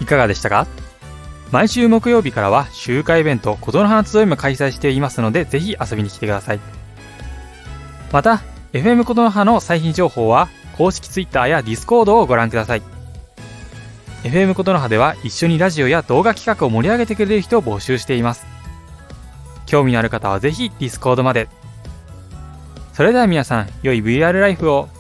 いかがでしたか？毎週木曜日からは集会イベント琴の花集いも開催していますので、ぜひ遊びに来てください。また FM 琴の葉の最新情報は公式 Twitter や Discord をご覧ください。 FM 琴の葉では一緒にラジオや動画企画を盛り上げてくれる人を募集しています。興味のある方はぜひ Discord まで。それでは皆さん、良い VR ライフを。